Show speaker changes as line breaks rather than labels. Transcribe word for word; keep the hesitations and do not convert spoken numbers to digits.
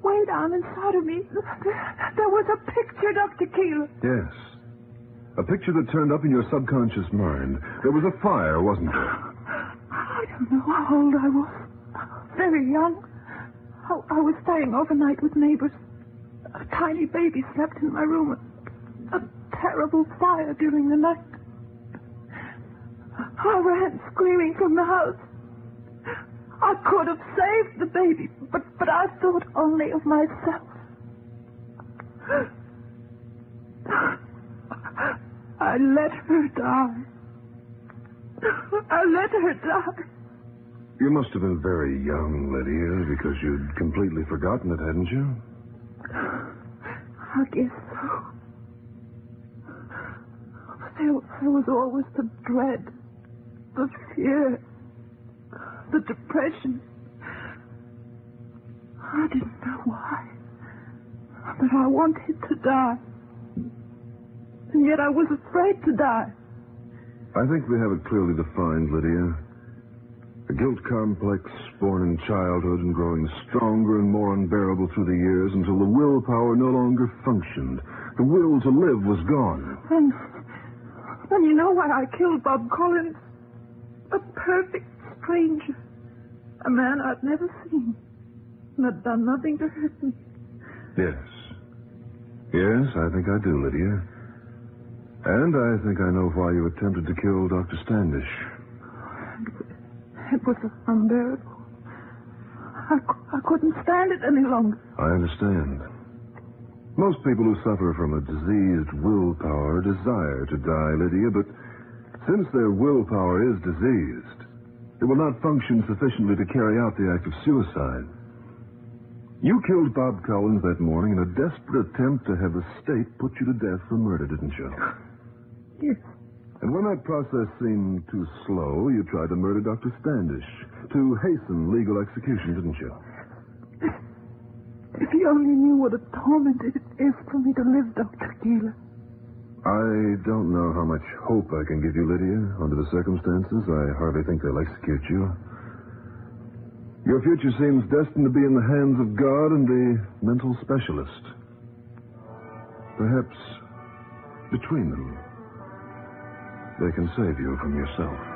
way down inside of me, there was a picture, Doctor Keeler.
Yes. A picture that turned up in your subconscious mind. There was a fire, wasn't there?
I don't know how old I was. Very young. I, I was staying overnight with neighbors. A tiny baby slept in my room. A terrible fire during the night. I ran screaming from the house. I could have saved the baby, but, but I thought only of myself. I let her die. I let her die.
You must have been very young, Lydia, because you'd completely forgotten it, hadn't you?
I guess so. There, there was always the dread, the fear, the depression. I didn't know why, but I wanted to die. And yet I was afraid to die.
I think we have it clearly defined, Lydia. A guilt complex born in childhood and growing stronger and more unbearable through the years until the willpower no longer functioned. The will to live was gone.
And, and you know why I killed Bob Collins? A perfect stranger. A man I'd never seen. And had done nothing to hurt me.
Yes. Yes, I think I do, Lydia. And I think I know why you attempted to kill Doctor Standish.
It was unbearable. I, I couldn't stand it any longer.
I understand. Most people who suffer from a diseased willpower desire to die, Lydia, but since their willpower is diseased, it will not function sufficiently to carry out the act of suicide. You killed Bob Collins that morning in a desperate attempt to have the state put you to death for murder, didn't you?
Yes.
And when that process seemed too slow, you tried to murder Doctor Standish to hasten legal execution, didn't you?
If you only knew what a torment it is for me to live, Doctor Keeler.
I don't know how much hope I can give you, Lydia. Under the circumstances, I hardly think they'll execute you. Your future seems destined to be in the hands of God and the mental specialist. Perhaps between them, they can save you from yourself.